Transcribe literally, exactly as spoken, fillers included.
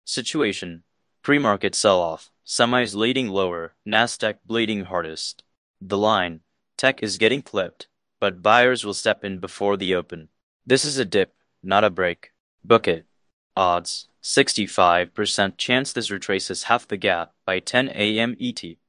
Situation: pre-market sell-off, semis leading lower, Nasdaq bleeding hardest. The line: tech is getting clipped, but buyers will step in before the open. This is a dip, not a break. Book it. Odds: sixty-five percent chance this retraces half the gap by ten A M E T.